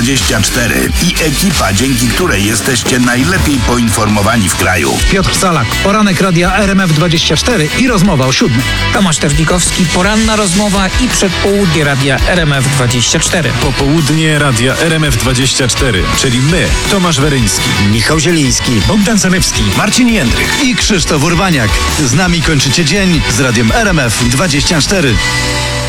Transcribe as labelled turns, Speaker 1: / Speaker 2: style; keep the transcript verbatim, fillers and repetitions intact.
Speaker 1: dwadzieścia cztery i ekipa, dzięki której jesteście najlepiej poinformowani w kraju.
Speaker 2: Piotr Salak, poranek radia R M F dwadzieścia cztery i rozmowa o siódmej.
Speaker 3: Tomasz Terlikowski, poranna rozmowa i przedpołudnie radia R M F dwadzieścia cztery.
Speaker 4: Popołudnie radia R M F dwadzieścia cztery, czyli my, Tomasz Weryński,
Speaker 5: Michał Zieliński,
Speaker 4: Bogdan Sanewski,
Speaker 1: Marcin Jędrych
Speaker 5: i Krzysztof Urbaniak. Z nami kończycie dzień z radiem R M F dwadzieścia cztery.